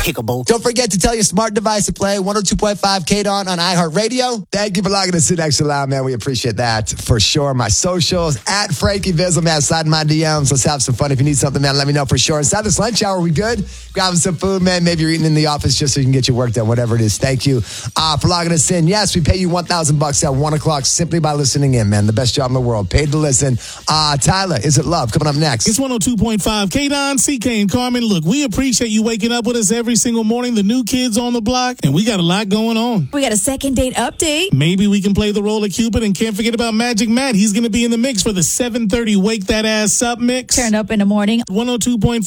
Despicable. Don't forget to tell your smart device to play 102.5 KDON on iHeartRadio. Thank you for logging us in extra loud, man. We appreciate that for sure. My socials at Frankie Vizzle, man. Slide in my DMs. Let's have some fun. If you need something, man, let me know for sure. Inside this lunch hour, we good? Grabbing some food, man. Maybe you're eating in the office just so you can get your work done, whatever it is. Thank you for logging us in. Yes, we pay you $1,000 at 1 o'clock simply by listening in, man. The best job in the world. Paid to listen. Tyler, Is It Love? Coming up next. It's 102.5 KDON, CK and Carmen. Look, we appreciate you waking up with us every single morning. The new kids on the block, and we got a lot going on. We got a second date update. Maybe we can play the role of Cupid, and can't forget about Magic Matt. He's going to be in the mix for the 7:30 Wake That Ass Up mix. Turn up in the morning. 102.5